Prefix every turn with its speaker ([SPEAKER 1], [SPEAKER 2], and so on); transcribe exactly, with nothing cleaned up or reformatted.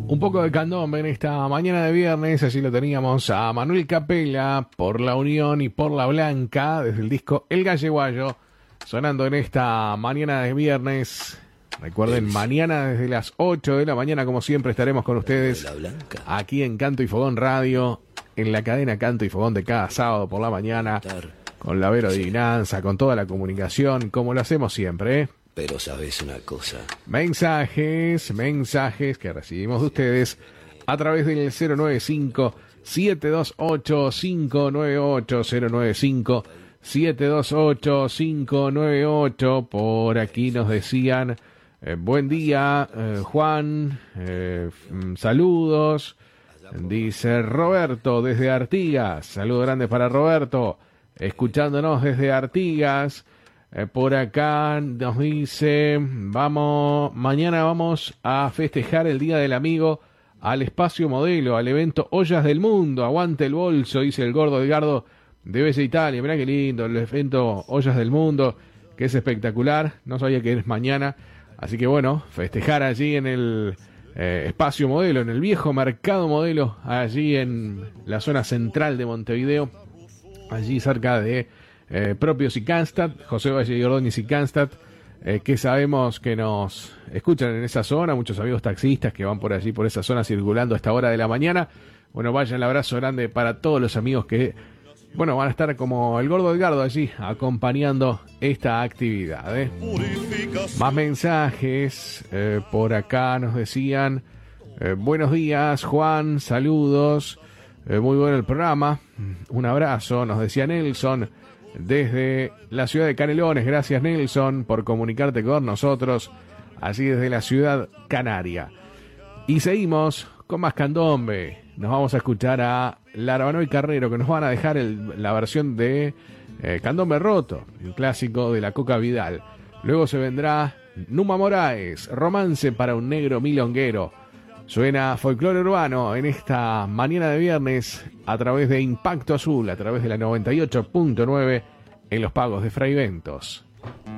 [SPEAKER 1] Un poco de candombe en esta mañana de viernes, allí lo teníamos a Manuel Capela por La Unión y por La Blanca, desde el disco El Galleguayo, sonando en esta mañana de viernes. Recuerden, mañana desde las ocho de la mañana, como siempre, estaremos con ustedes aquí en Canto y Fogón Radio, en la cadena Canto y Fogón de cada sábado por la mañana, con la Vero Adivinanza, con toda la comunicación, como lo hacemos siempre, ¿eh?
[SPEAKER 2] Pero sabes una cosa.
[SPEAKER 1] Mensajes, mensajes que recibimos de ustedes a través del cero nueve cinco, siete dos ocho, cinco nueve ocho, cero nueve cinco, siete dos ocho, cinco nueve ocho. Por aquí nos decían, eh, buen día, eh, Juan, eh, saludos. Dice Roberto desde Artigas, saludo grande para Roberto, escuchándonos desde Artigas. Eh, por acá nos dice, vamos, mañana vamos a festejar el Día del Amigo al Espacio Modelo, al evento Ollas del Mundo, aguante el bolso, dice el gordo Edgardo de Bella Italia. Mirá qué lindo, el evento Ollas del Mundo, que es espectacular, no sabía que es mañana, así que bueno, festejar allí en el eh, Espacio Modelo, en el viejo Mercado Modelo, allí en la zona central de Montevideo, allí cerca de Eh, propios y Cannstatt, José Valle y Ordóñez y Cannstatt, eh, que sabemos que nos escuchan en esa zona, muchos amigos taxistas que van por allí, por esa zona, circulando a esta hora de la mañana. Bueno, vaya el abrazo grande para todos los amigos que, bueno, van a estar como el gordo Edgardo allí, acompañando esta actividad, ¿eh? Más mensajes, eh, por acá nos decían, eh, buenos días, Juan, saludos, eh, muy bueno el programa, un abrazo, nos decía Nelson, desde la ciudad de Canelones. Gracias, Nelson, por comunicarte con nosotros, así desde la ciudad canaria. Y seguimos con más candombe. Nos vamos a escuchar a Larabano y Carrero, que nos van a dejar el, la versión de eh, Candombe Roto, el clásico de la Coca Vidal. Luego se vendrá Numa Moraes, Romance para un negro milonguero. Suena folclore urbano en esta mañana de viernes a través de Impacto Azul, a través de la noventa y ocho punto nueve en los pagos de Fraiventos.